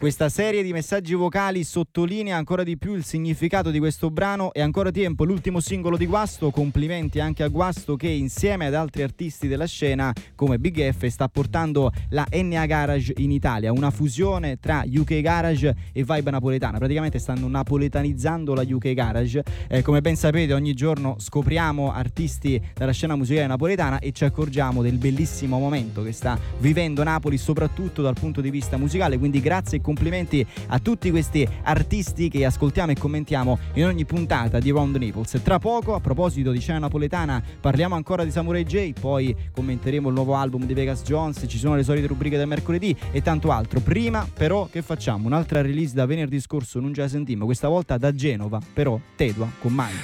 Questa serie di messaggi vocali sottolinea ancora di più il significato di questo brano. È ancora tempo, l'ultimo singolo di Guasto. Complimenti anche a Guasto che insieme ad altri artisti della scena come Big F sta portando la NA Garage in Italia, una fusione tra UK Garage e vibe napoletana. Praticamente stanno napoletanizzando la UK Garage. Come ben sapete, ogni giorno scopriamo artisti dalla scena musicale napoletana e ci accorgiamo del bellissimo momento che sta vivendo Napoli, soprattutto dal punto di vista musicale. Quindi grazie e complimenti a tutti questi artisti che ascoltiamo e commentiamo in ogni puntata di Round Naples. Tra poco, a proposito di scena napoletana, parliamo ancora di Samurai J, poi commenteremo il nuovo album di Vegas Jones, ci sono le solite rubriche del mercoledì e tanto altro. Prima però che facciamo? Un'altra release da venerdì scorso non già la sentimmo, questa volta da Genova, però Tedua con Mind.